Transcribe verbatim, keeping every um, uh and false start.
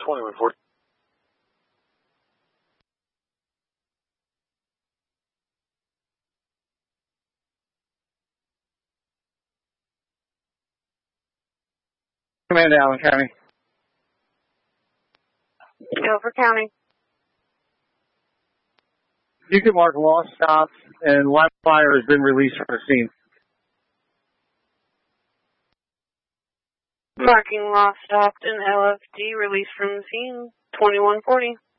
twenty-one forty. Command Allen County. Guilford County. You can mark lost stops, and live fire has been released from the scene. Marking lost stopped and L F D released from the scene, twenty-one forty.